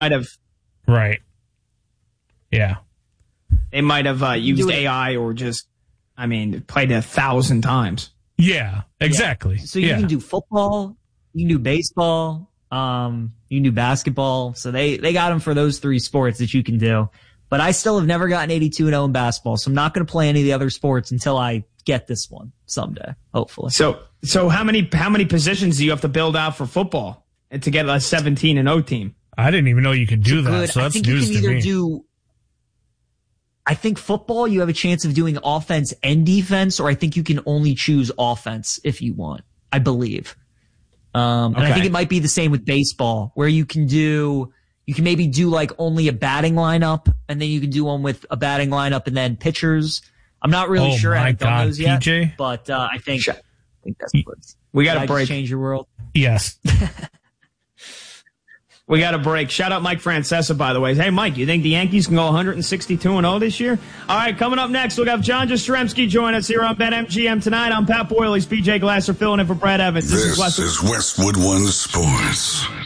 have. Right. Yeah. They might have used AI or just, played it 1,000 times. Yeah, exactly. Yeah. So you can do football, you can do baseball, you can do basketball. So they got them for those 3 sports that you can do. But I still have never gotten 82-0 in basketball, so I'm not going to play any of the other sports until I get this one someday, hopefully. So how many positions do you have to build out for football to get a 17-0 team? I didn't even know you could do that. So that's news to me. I think football, you have a chance of doing offense and defense, or I think you can only choose offense if you want, I believe. And I think it might be the same with baseball, where you can maybe do like only a batting lineup, and then you can do one with a batting lineup and then pitchers. I'm not really sure. I haven't done those yet, PJ? but I think that's what we got to break. Change your world. Yes. We got a break. Shout out Mike Francesa, by the way. Hey, Mike, you think the Yankees can go 162-0 this year? All right, coming up next, we'll have John Jastrzemski join us here on BetMGM tonight. I'm Pat Boyle. He's PJ Glasser filling in for Brad Evans. This is Westwood One Sports.